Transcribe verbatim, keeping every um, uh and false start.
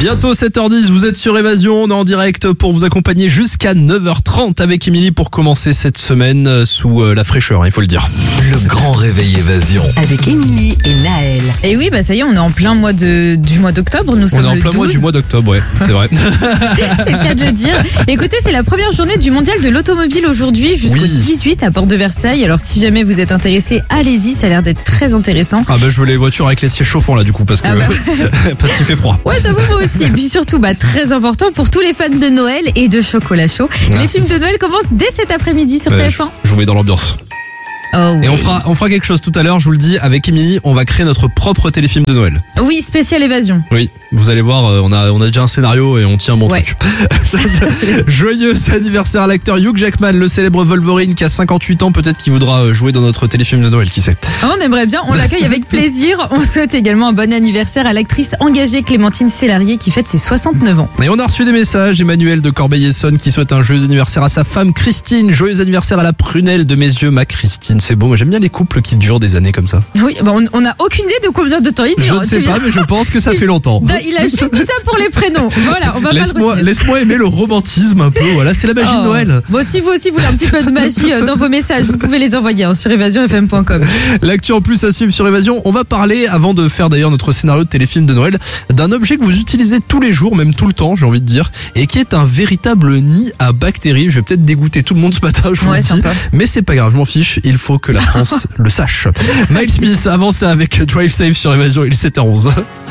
Bientôt sept heures dix, vous êtes sur Évasion, on est en direct pour vous accompagner jusqu'à neuf heures trente avec Émilie pour commencer cette semaine sous la fraîcheur, il faut le dire. Le grand réveil Évasion. Avec Émilie et Naël. Et oui, bah ça y est, on est en plein mois de, du mois d'octobre. Nous On sommes est en le plein douze. mois du mois d'octobre, ouais, c'est vrai. C'est le cas de le dire. Écoutez, c'est la première journée du mondial de l'automobile aujourd'hui jusqu'au Oui. dix-huit à Porte de Versailles. Alors si jamais vous êtes intéressé, allez-y, ça a l'air d'être très intéressant. Ah bah je veux les voitures avec les sièges chauffants là du coup parce que Ah bah. parce qu'il fait froid. Ouais, j'avoue, moi aussi. Et puis surtout, bah, très important pour tous les fans de Noël et de chocolat chaud. Ah. Les films de Noël commencent dès cet après-midi sur Bah, T je, F un. je vous mets dans l'ambiance. Oh, Et oui. on fera on fera quelque chose tout à l'heure, je vous le dis, avec Émilie, on va créer notre propre téléfilm de Noël. Oui, spécial évasion. Oui, vous allez voir, euh, on a on a déjà un scénario et on tient un bon Ouais. truc. Joyeux anniversaire à l'acteur Hugh Jackman, le célèbre Wolverine qui a cinquante-huit ans, peut-être qu'il voudra jouer dans notre téléfilm de Noël, qui sait. Ah, on aimerait bien, on l'accueille avec plaisir. On souhaite également un bon anniversaire à l'actrice engagée Clémentine Célarier qui fête ses soixante-neuf ans. Et on a reçu des messages, Emmanuel de Corbeil-Essonnes qui souhaite un joyeux anniversaire à sa femme Christine, joyeux anniversaire à la prunelle de mes yeux, ma Christine, c'est beau, moi j'aime bien les couples qui durent des années comme ça. Oui, bah on n'a aucune idée de combien de temps il Je dure. ne sais Tu pas, viens- mais je pense que ça fait longtemps. Il a juste dit ça pour les prénoms. Voilà, on va pas le Laisse-moi retenir. laisse-moi aimer le romantisme un peu, voilà, c'est la magie Oh. de Noël. Bon, si vous aussi voulez un petit peu de magie euh, dans vos messages, vous pouvez les envoyer hein, sur évasion f m point com. L'actu en plus à suivre sur Évasion. On va parler, avant de faire d'ailleurs notre scénario de téléfilm de Noël, d'un objet que vous utilisez tous les jours, même tout le temps, j'ai envie de dire, et qui est un véritable nid à bactéries. Je vais peut-être dégoûter tout le monde ce matin, je vous Ouais, le dis. sympa. Mais c'est pas grave, je m'en fiche. Il faut que la France le sache. Miles Smith avance avec Drive Safe sur Évasion. Il est sept heures onze.